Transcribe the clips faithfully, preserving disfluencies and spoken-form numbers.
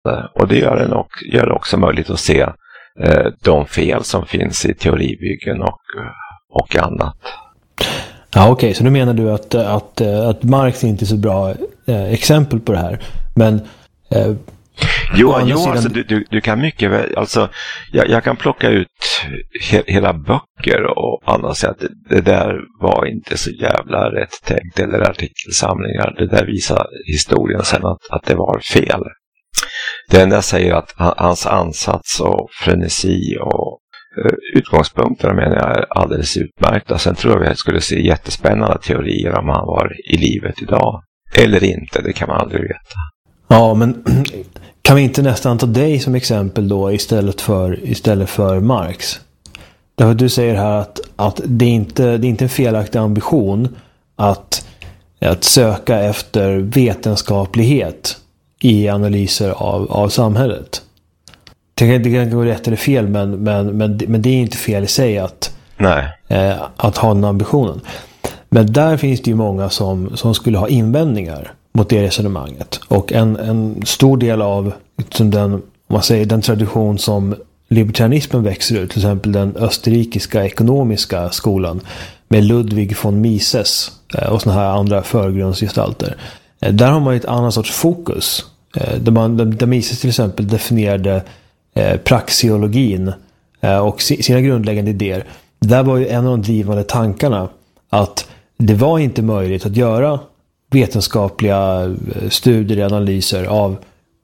Och det gör det, också, gör det också möjligt att se eh, de fel som finns i teoribyggen och, och annat. Ja, okej, okay. Så nu menar du att, att, att Marx inte är så bra eh, exempel på det här. Men eh, jo, jo sidan... alltså, du, du, du kan mycket väl, alltså, jag, jag kan plocka ut he, hela böcker och annat, säga att det, det där var inte så jävla rätt tänkt, eller artikelsamlingar. Det där visar historien sen att, att det var fel. Det enda jag säger att hans ansats och frenesi och uh, utgångspunkter menar jag är alldeles utmärkta. Sen tror jag att jag skulle se jättespännande teorier om han var i livet idag. Eller inte, det kan man aldrig veta. Ja, men kan vi inte nästan ta dig som exempel då istället för, istället för Marx? Därför att du säger här att, att det, är inte, det är inte en felaktig ambition att, att söka efter vetenskaplighet i analyser av, av samhället. Det kan, det kan gå rätt eller fel, men, men, men, men det är inte fel i sig att, Nej. Eh, att ha den ambitionen. Men där finns det ju många som, som skulle ha invändningar mot det resonemanget. Och en, en stor del av som den, om man säger, den tradition som libertarianismen växer ut, till exempel den österrikiska ekonomiska skolan med Ludwig von Mises och såna här andra förgrundsgestalter. Där har man ju ett annat sorts fokus. Där, man, där Mises till exempel definierade eh, praxeologin eh, och sina grundläggande idéer. Där var ju en av de drivande tankarna att det var inte möjligt att göra vetenskapliga studier och analyser av,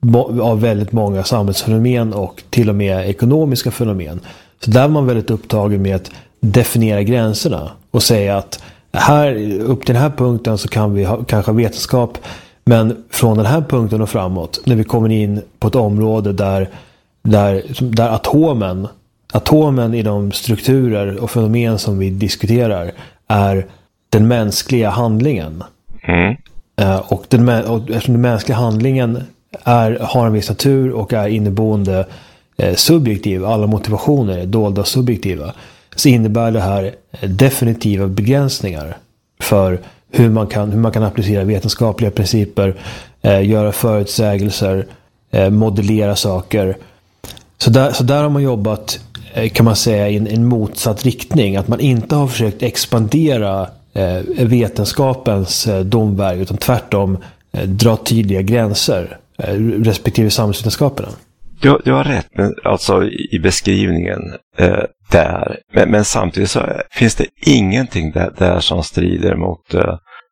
av väldigt många samhällsfenomen och till och med ekonomiska fenomen. Så där var man väldigt upptagen med att definiera gränserna och säga att här, upp till den här punkten så kan vi ha, kanske ha vetenskap, men från den här punkten och framåt, när vi kommer in på ett område där, där, där atomen, atomen i de strukturer och fenomen som vi diskuterar är den mänskliga handlingen. Mm. Och, den, och eftersom den mänskliga handlingen är, har en viss natur och är inneboende eh, subjektiv, alla motivationer är dolda subjektiva, så innebär det här definitiva begränsningar för hur man kan, hur man kan applicera vetenskapliga principer, eh, göra förutsägelser, eh, modellera saker. Så där, så där har man jobbat, eh, kan man säga, i en, en motsatt riktning. Att man inte har försökt expandera eh, vetenskapens eh, domvärld, utan tvärtom eh, dra tydliga gränser eh, respektive samhällsvetenskaperna. Du, du har rätt men, alltså, i, i beskrivningen eh, där. Men, men samtidigt så finns det ingenting där, där som strider mot eh,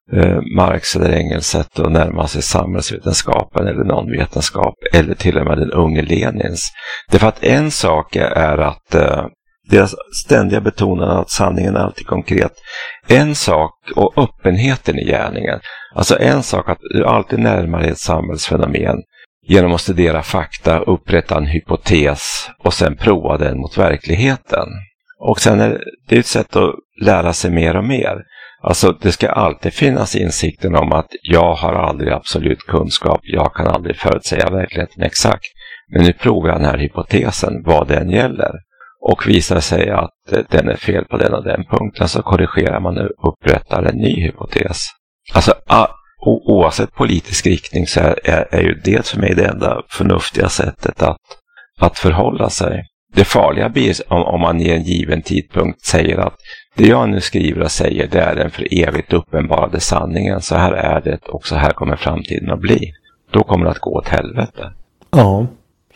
Marx eller Engels sätt att närma sig samhällsvetenskapen eller någon vetenskap eller till och med den unge Lenins. Därför att en sak är att eh, deras ständiga betonan att sanningen är alltid konkret. En sak, och öppenheten i gärningen. Alltså en sak att du alltid närmar dig ett samhällsfenomen genom att studera fakta, upprätta en hypotes och sen prova den mot verkligheten. Och sen är det ett sätt att lära sig mer och mer. Alltså det ska alltid finnas insikten om att jag har aldrig absolut kunskap, jag kan aldrig förutsäga verkligheten exakt. Men nu provar jag den här hypotesen, vad den gäller. Och visar sig att den är fel på den och den punkten, så korrigerar man och upprättar en ny hypotes. Alltså o- oavsett politisk riktning så är, är, är ju det för mig det enda förnuftiga sättet att, att förhålla sig. Det farliga blir om, om man i en given tidpunkt säger att det jag nu skriver och säger, det är den för evigt uppenbarade sanningen. Så här är det och så här kommer framtiden att bli. Då kommer det att gå åt helvete. Ja.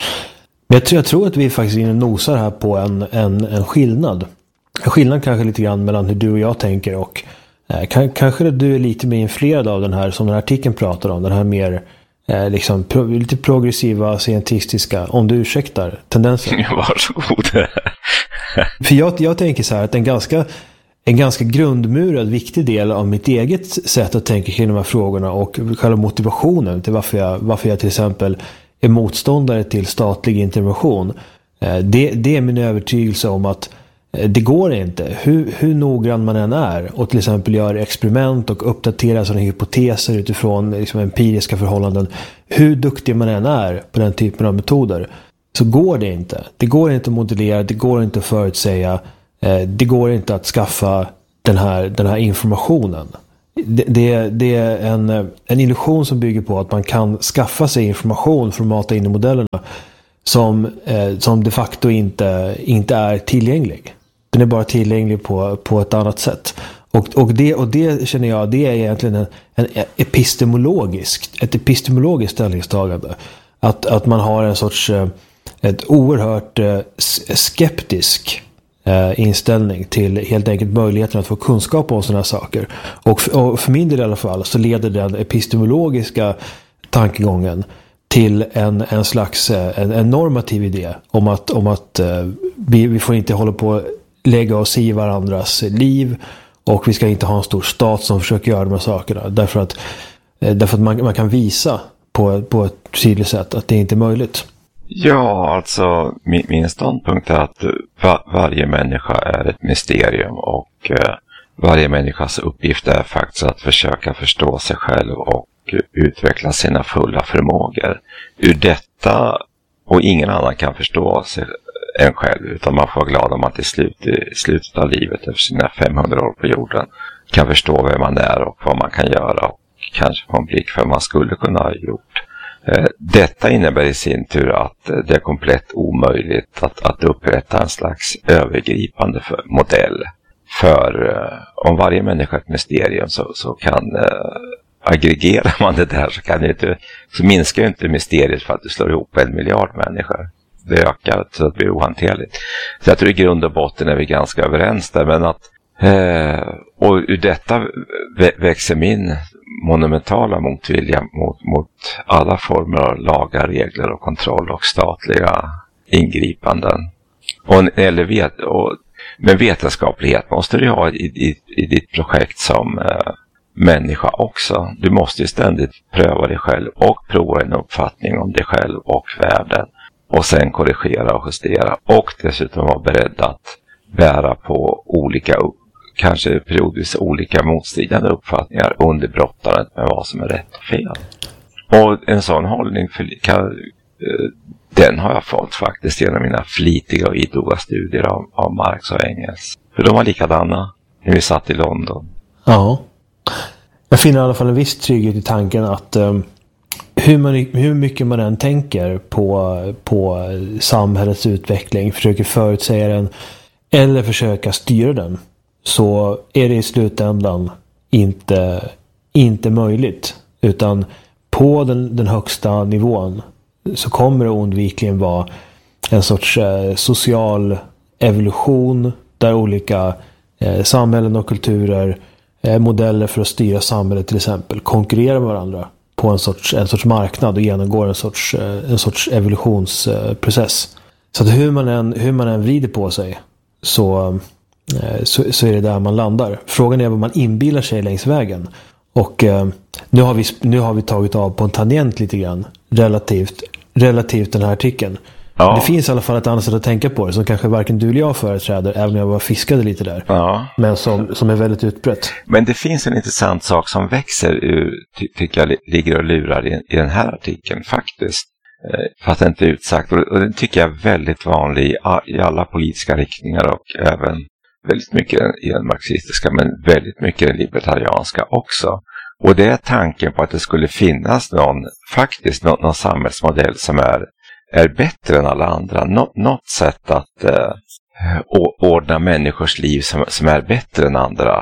Jag tror, jag tror att vi faktiskt inne nosar här på en, en, en skillnad. En skillnad kanske lite grann mellan hur du och jag tänker och eh, kan, kanske du är lite mer influerad av den här som den här artikeln pratar om. Den här mer eh, liksom, pro, lite progressiva, scientistiska, om du ursäktar, tendensen. Varsågod. För jag, jag tänker så här att en ganska, en ganska grundmurad viktig del av mitt eget sätt att tänka kring de här frågorna och själva motivationen till varför jag, varför jag till exempel är motståndare till statlig intervention. Det, det är min övertygelse om att det går inte. Hur, hur noggrann man än är och till exempel gör experiment och uppdaterar sådana hypoteser utifrån liksom empiriska förhållanden. Hur duktig man än är på den typen av metoder så går det inte. Det går inte att modellera, det går inte att förutsäga, det går inte att skaffa den här, den här informationen det, det, det är en, en illusion som bygger på att man kan skaffa sig information från mata in i modellerna som, eh, som de facto inte, inte är tillgänglig. Den är bara tillgänglig på, på ett annat sätt. Och, och, det, och det känner jag, det är egentligen en, en epistemologisk, ett epistemologiskt ställningstagande. Att, att man har en sorts, ett oerhört skeptisk inställning till helt enkelt möjligheten att få kunskap om sådana saker. Och för, och för min del i alla fall så leder den epistemologiska tankegången till en, en slags en, en normativ idé om att, om att vi, vi får inte hålla på att lägga oss i varandras liv. Och vi ska inte ha en stor stat som försöker göra de här sakerna. Därför att, därför att man, man kan visa på, på ett tydligt sätt att det inte är möjligt. Ja, alltså min, min ståndpunkt är att va, varje människa är ett mysterium. Och eh, varje människas uppgift är faktiskt att försöka förstå sig själv och utveckla sina fulla förmågor. Ur detta, och ingen annan kan förstå sig en själv, utan man får vara glad om att i, slut, i slutet av livet efter sina femhundra år på jorden kan förstå vem man är och vad man kan göra och kanske få en blick för vad man skulle kunna ha gjort. Eh, detta innebär i sin tur att det är komplett omöjligt att, att upprätta en slags övergripande för, modell. För eh, om varje människa är ett mysterium så, så kan eh, aggregerar man det där så, kan det inte, så minskar ju inte mysteriet för att du slår ihop en miljard människor. Det ökar så att det blir ohanterligt. Så jag tror i grund och botten är vi ganska överens där. Men att, eh, och ur detta växer min monumentala motvilja mot, mot alla former av lagar, regler och kontroll och statliga ingripanden. Och, eller vet, och, men vetenskaplighet måste du ha i, i, i ditt projekt som eh, människa också. Du måste ju ständigt pröva dig själv och prova en uppfattning om dig själv och världen. Och sen korrigera och justera. Och dessutom vara beredd att bära på olika, kanske periodvis olika motstridande uppfattningar under brottandet med vad som är rätt och fel. Och en sån hållning för, kan, den har jag fått faktiskt genom mina flitiga och idoga studier av, av Marx och Engels. För de var likadana när vi satt i London. Ja. Jag finner i alla fall en viss trygghet i tanken att um... Hur, man, hur mycket man än tänker på, på samhällets utveckling, försöker förutsäga den eller försöka styra den, så är det i slutändan inte, inte möjligt. Utan på den, den högsta nivån så kommer det oundvikligen vara en sorts eh, social evolution där olika eh, samhällen och kulturer, eh, modeller för att styra samhället till exempel, konkurrerar med varandra på en sorts, en sorts marknad och genomgår en sorts, en sorts evolutionsprocess. Så att hur man än, hur man än vrider på sig så, så, så är det där man landar. Frågan är vad man inbillar sig längs vägen. Och eh, nu, har vi, nu har vi tagit av på en tangent lite grann relativt, relativt den här artikeln. Ja. Det finns i alla fall ett annat sätt att tänka på det som kanske varken du eller jag företräder, även om jag bara fiskade lite där. Ja. Men som, som är väldigt utbrett. Men det finns en intressant sak som växer ur, ty- tycker jag ligger och lurar i, i den här artikeln faktiskt. Eh, för att det inte är utsagt. Och, och den tycker jag är väldigt vanlig i, i alla politiska riktningar och även väldigt mycket i den marxistiska, men väldigt mycket i den libertarianska också. Och det är tanken på att det skulle finnas någon, faktiskt någon, någon samhällsmodell som är är bättre än alla andra. Nå- något sätt att eh, ordna människors liv som, som är bättre än andra.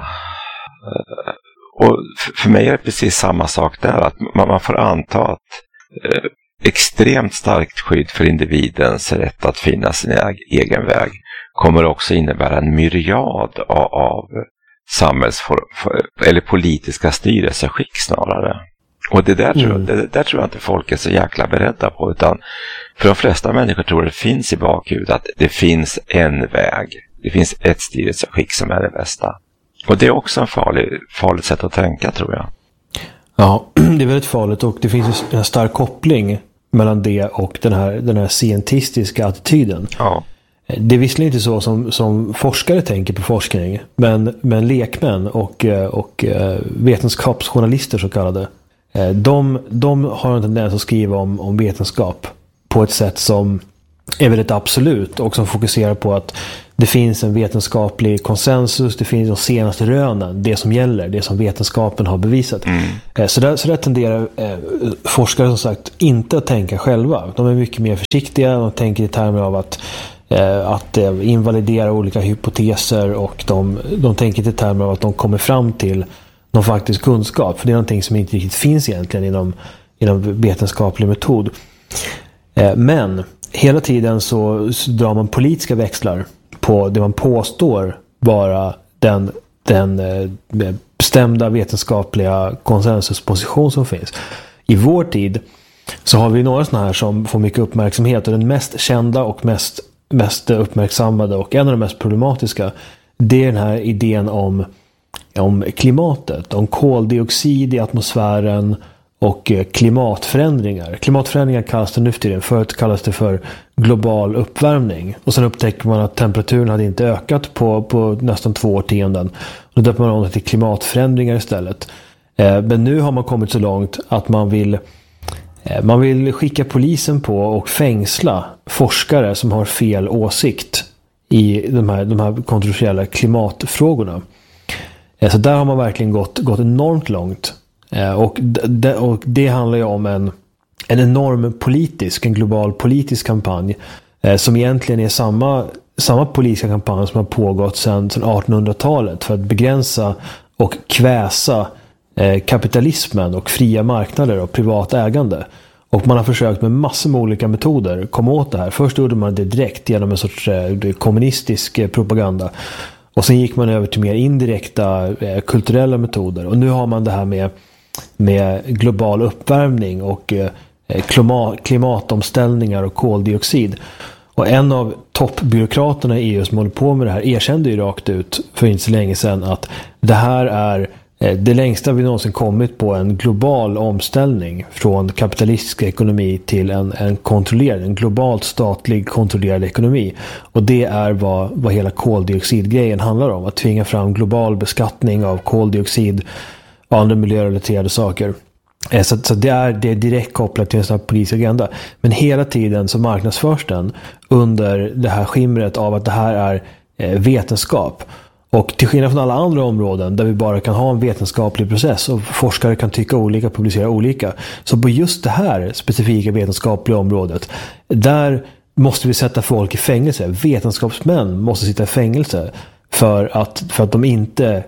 Eh, och f- för mig är det precis samma sak där. Att man, man får anta att eh, extremt starkt skydd för individens rätt att finna sin egen väg kommer också innebära en myriad av, av samhällsform, eller politiska styrelseskick snarare. Och det där, tror jag, det där tror jag inte folk är så jäkla beredda på, utan för de flesta människor tror det finns i bakhuvudet att det finns en väg. Det finns ett styrelseskick som är det bästa. Och det är också en farlig, farligt sätt att tänka, tror jag. Ja, det är väldigt farligt, och det finns en stark koppling mellan det och den här, den här scientistiska attityden. Ja. Det är visserligen inte så som, som forskare tänker på forskning, men, men lekmän och, och vetenskapsjournalister så kallade, de, de har en tendens att skriva om, om vetenskap på ett sätt som är väldigt absolut och som fokuserar på att det finns en vetenskaplig konsensus, det finns de senaste rönen, det som gäller, det som vetenskapen har bevisat. Mm. Så, där, så där tenderar eh, forskare som sagt inte att tänka själva. De är mycket mer försiktiga, de tänker i termer av att, eh, att eh, invalidera olika hypoteser, och de, de tänker i termer av att de kommer fram till någon faktisk kunskap, för det är någonting som inte riktigt finns egentligen inom, inom vetenskaplig metod. Eh, men hela tiden så, så drar man politiska växlar på det man påstår vara den, den eh, bestämda vetenskapliga konsensusposition som finns. I vår tid så har vi några sådana här som får mycket uppmärksamhet, och den mest kända och mest, mest uppmärksammade och en av de mest problematiska, det är den här idén om, om klimatet, om koldioxid i atmosfären och klimatförändringar. Klimatförändringar kallas det nu för tiden. Förut kallas det för global uppvärmning. Och sen upptäcker man att temperaturen hade inte ökat på, på nästan två årtionden. Då döper man om det till klimatförändringar istället. Eh, men nu har man kommit så långt att man vill, eh, man vill skicka polisen på och fängsla forskare som har fel åsikt i de här, de här kontroversiella klimatfrågorna. Eh, så där har man verkligen gått, gått enormt långt. Och det, och det handlar ju om en, en enorm politisk, en global politisk kampanj eh, som egentligen är samma, samma politiska kampanj som har pågått sedan, sedan artonhundratalet för att begränsa och kväsa eh, kapitalismen och fria marknader och privat ägande. Och man har försökt med massor med olika metoder komma åt det här. Först gjorde man det direkt genom en sorts eh, kommunistisk eh, propaganda. Och sen gick man över till mer indirekta eh, kulturella metoder. Och nu har man det här med med global uppvärmning och eh, klimat, klimatomställningar och koldioxid. Och en av toppbyråkraterna i E U som håller på med det här erkände ju rakt ut för inte så länge sedan att det här är eh, det längsta vi någonsin kommit på en global omställning från kapitalistisk ekonomi till en, en kontrollerad, en globalt statlig kontrollerad ekonomi. Och det är vad, vad hela koldioxidgrejen handlar om. Att tvinga fram global beskattning av koldioxid och andra miljörelaterade saker. Så, så det, är, det är direkt kopplat till en sån här politisk agenda. Men hela tiden så marknadsförs den under det här skimret av att det här är eh, vetenskap. Och till skillnad från alla andra områden där vi bara kan ha en vetenskaplig process och forskare kan tycka olika, publicera olika. Så på just det här specifika vetenskapliga området, där måste vi sätta folk i fängelse. Vetenskapsmän måste sitta i fängelse för att, för att de inte...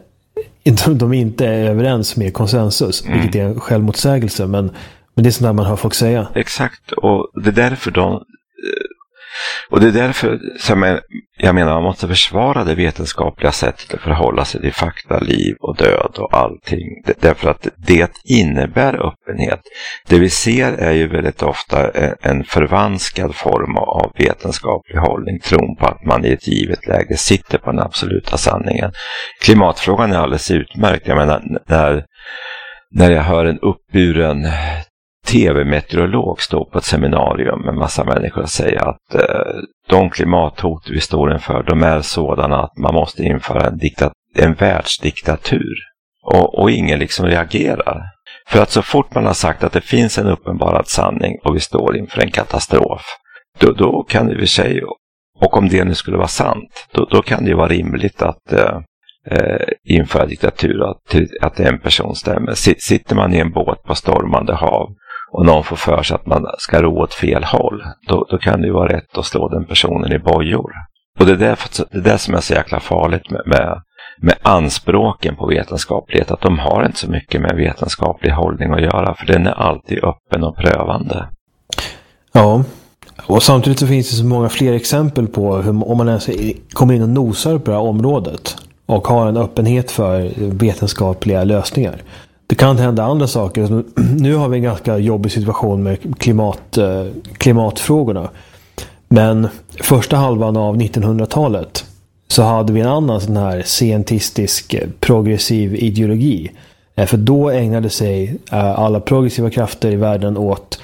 de inte är överens med konsensus, mm. vilket är en självmotsägelse, men, men det är sånt där man hör folk säga. Exakt, och det är därför de och det är därför som jag menar man måste försvara det vetenskapliga sättet att förhålla sig till fakta, liv och död och allting. Därför att det innebär öppenhet. Det vi ser är ju väldigt ofta en förvanskad form av vetenskaplig hållning, tron på att man i ett givet läge sitter på den absoluta sanningen. Klimatfrågan är alldeles utmärkt. Jag menar, när, när jag hör en uppburen tv-meteorolog stå på ett seminarium med massa människor och säga att eh, de klimathot vi står inför, de är sådana att man måste införa en, diktat- en världsdiktatur. Och, och ingen liksom reagerar. För att så fort man har sagt att det finns en uppenbarad sanning och vi står inför en katastrof, då, då kan det i sig, och om det nu skulle vara sant, då, då kan det ju vara rimligt att eh, eh, införa diktatur, att, att en person stämmer. Sitter man i en båt på stormande hav och någon får för sig att man ska ro åt fel håll, då, då kan det ju vara rätt att slå den personen i bojor. Och det är därför, det är det som är så jäkla farligt med, med, med anspråken på vetenskaplighet, att de har inte så mycket med vetenskaplig hållning att göra, för den är alltid öppen och prövande. Ja, och samtidigt så finns det så många fler exempel på hur, om man ens kommer in och nosar på det här området och har en öppenhet för vetenskapliga lösningar. Det kan hända andra saker. Nu har vi en ganska jobbig situation med klimat, klimatfrågorna. Men första halvan av nittonhundratalet så hade vi en annan sån här scientistisk progressiv ideologi. För då ägnade sig alla progressiva krafter i världen åt,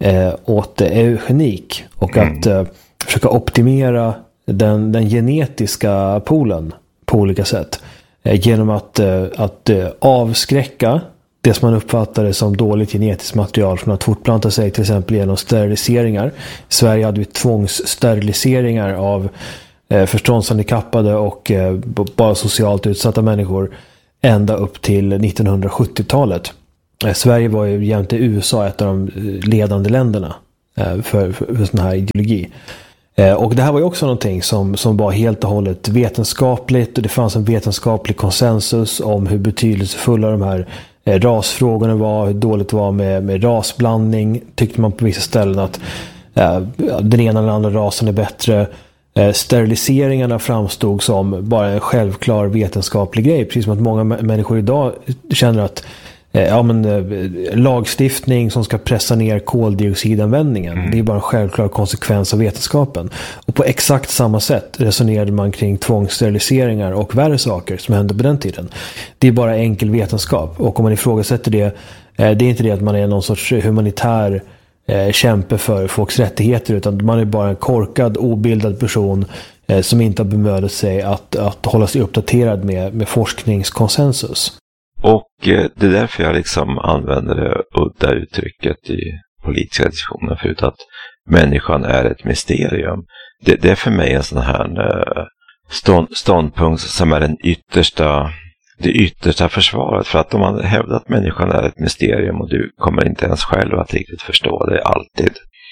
åt eugenik och att mm. försöka optimera den, den genetiska poolen på olika sätt. Genom att, att avskräcka det som man uppfattade som dåligt genetiskt material från att fortplanta sig, till exempel genom steriliseringar. I Sverige hade vi tvångssteriliseringar av, eh, förståndshandikappade och eh, bara socialt utsatta människor ända upp till nittonhundrasjuttiotalet. Eh, Sverige var ju jämte U S A ett av de ledande länderna eh, för, för, för sån här ideologi. Eh, och det här var ju också någonting som, som var helt och hållet vetenskapligt, och det fanns en vetenskaplig konsensus om hur betydelsefulla de här eh, rasfrågorna var, hur dåligt det var med, med rasblandning. Tyckte man på vissa ställen att eh, den ena eller andra rasen är bättre. Eh, steriliseringarna framstod som bara en självklar vetenskaplig grej, precis som att många m- människor idag känner att Ja, men, lagstiftning som ska pressa ner koldioxidanvändningen. Mm. Det är bara en självklar konsekvens av vetenskapen. Och på exakt samma sätt resonerade man kring tvångssteriliseringar och värre saker som hände på den tiden. Det är bara enkel vetenskap. Och om man ifrågasätter det, det är inte det att man är någon sorts humanitär eh, kämpe för folks rättigheter, utan man är bara en korkad, obildad person eh, som inte har bemödat sig att, att hålla sig uppdaterad med, med forskningskonsensus. Och det är därför jag liksom använder det udda uttrycket i politiska diskussioner förut, att människan är ett mysterium. Det, det är för mig en sån här stånd, ståndpunkt som är den yttersta, det yttersta försvaret. För att om man hävdar att människan är ett mysterium och du kommer inte ens själv att riktigt förstå det alltid,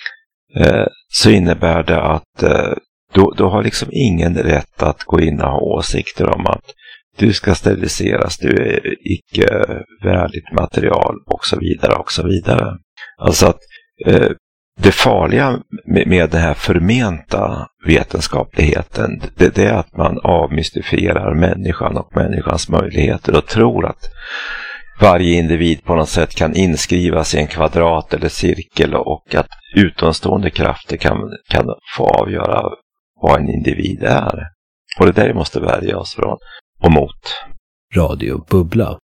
eh, så innebär det att eh, då, då har liksom ingen rätt att gå in och ha åsikter om att du ska steriliseras, du är icke värdigt material och så vidare och så vidare. Alltså att eh, det farliga med, med den här förmenta vetenskapligheten, det, det är att man avmystifierar människan och människans möjligheter och tror att varje individ på något sätt kan inskrivas i en kvadrat eller cirkel, och att utomstående krafter kan, kan få avgöra vad en individ är. Och det där måste värja oss från och mot. Radio Bubbla.